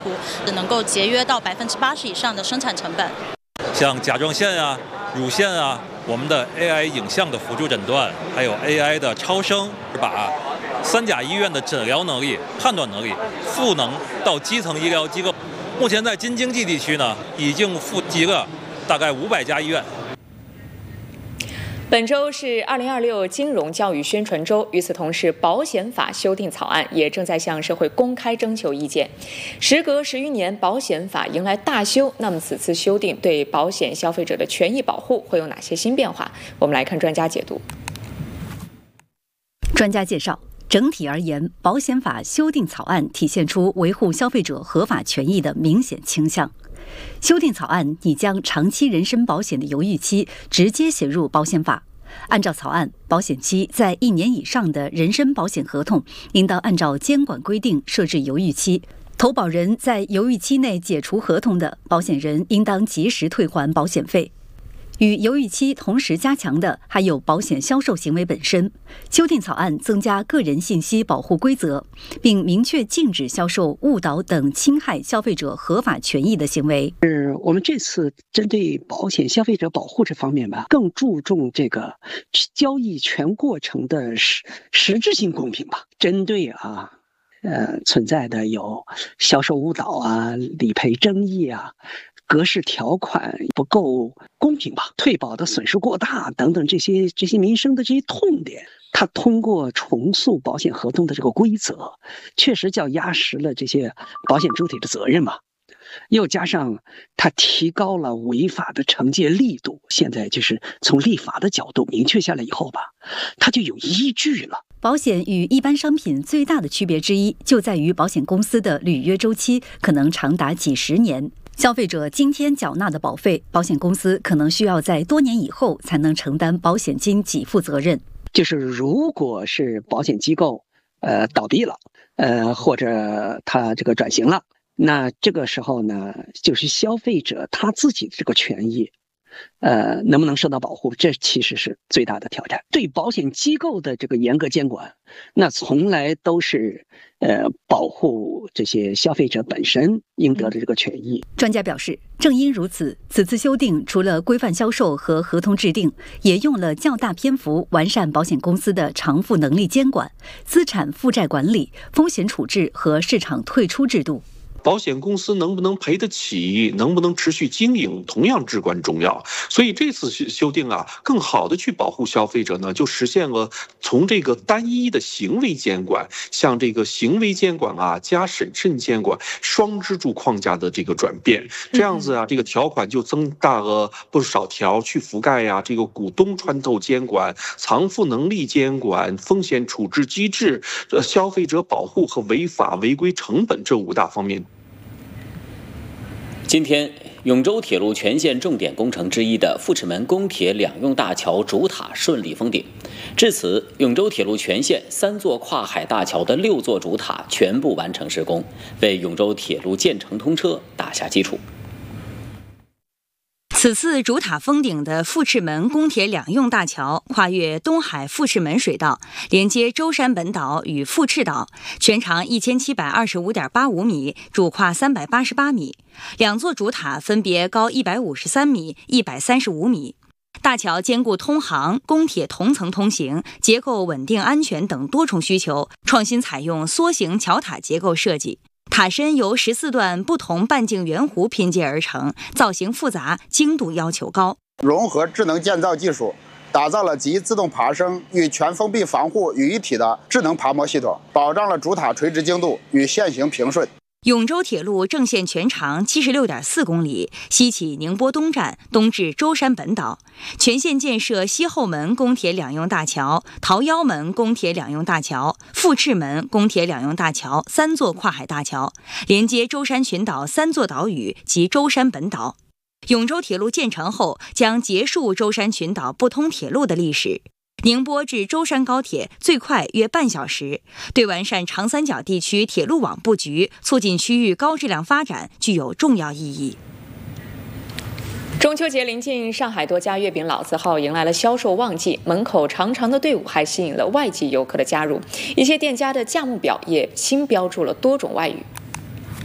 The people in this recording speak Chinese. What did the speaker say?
能够节约到80%以上的生产成本。 像甲状腺啊、乳腺啊，我们的 AI 影像的辅助诊断，还有 AI 的超声，把3甲医院的诊疗能力、判断能力赋能到基层医疗机构。目前在京津冀地区呢，已经富集了大概500家医院。 本周是2026金融教育宣传周，与此同时，保险法修订草案也正在向社会公开征求意见。时隔10余年，保险法迎来大修，那么此次修订对保险消费者的权益保护会有哪些新变化？我们来看专家解读。 专家介绍，整体而言，保险法修订草案体现出维护消费者合法权益的明显倾向。修订草案拟将长期人身保险的犹豫期直接写入保险法。按照草案，保险期在1年以上的人身保险合同，应当按照监管规定设置犹豫期。投保人在犹豫期内解除合同的，保险人应当及时退还保险费。与犹豫期同时加强的还有保险销售行为本身。修订草案增加个人信息保护规则，并明确禁止销售误导等侵害消费者合法权益的行为。 我们这次针对保险消费者保护这方面吧，更注重这个交易全过程的实质性公平吧。针对存在的有销售误导啊、理赔争议啊、格式条款不够公平吧、退保的损失过大等等这些民生的这些痛点，它通过重塑保险合同的这个规则，确实叫压实了这些保险主体的责任嘛。又加上它提高了违法的惩戒力度，现在就是从立法的角度明确下来以后吧，它就有依据了。 保险与一般商品最大的区别之一，就在于保险公司的履约周期可能长达几十年。消费者今天缴纳的保费，保险公司可能需要在多年以后才能承担保险金给付责任。 就是如果是保险机构倒闭了，或者它这个转型了，那这个时候呢，就是消费者他自己的这个权益能不能受到保护，这其实是最大的挑战。对保险机构的这个严格监管，那从来都是保护这些消费者本身应得的这个权益。 专家表示，正因如此，此次修订除了规范销售和合同制定，也用了较大篇幅完善保险公司的偿付能力监管、资产负债管理、风险处置和市场退出制度。 保险公司能不能赔得起，能不能持续经营，同样至关重要。所以这次修订更好的去保护消费者呢，就实现了从这个单一的行为监管，向这个行为监管加审慎监管双支柱框架的这个转变。这样子这个条款就增大了不少条，去覆盖这个股东穿透监管、偿付能力监管、风险处置机制、消费者保护和违法违规成本这5大方面。 今天，永州铁路全线重点工程之一的富士门公铁两用大桥主塔顺利封顶。至此，永州铁路全线3座跨海大桥的6座主塔全部完成施工，为永州铁路建成通车打下基础。 此次主塔封顶的富士门公铁两用大桥，跨越东海富士门水道，连接舟山本岛与富赤岛，全长1725.85米，主跨388米。2座主塔分别高153米、135米。大桥兼顾通航、公铁同层通行、结构稳定安全等多重需求，创新采用梭形桥塔结构设计。塔身由14段不同半径圆弧拼接而成，造型复杂，精度要求高。 融合智能建造技术，打造了集自动爬升与全封闭防护于一体的智能爬模系统，保障了主塔垂直精度与线行平顺。 永州铁路正线全长76.4公里，西起宁波东站，东至舟山本岛，全线建设西后门公铁两用大桥、桃夭门公铁两用大桥、富赤门公铁两用大桥3座跨海大桥，连接舟山群岛3座岛屿及舟山本岛。永州铁路建成后，将结束舟山群岛不通铁路的历史。宁波至舟山高铁最快约半小时，对完善长三角地区铁路网布局、促进区域高质量发展具有重要意义。 中秋节临近，上海多家月饼老字号迎来了销售旺季，门口长长的队伍还吸引了外籍游客的加入，一些店家的价目表也新标注了多种外语。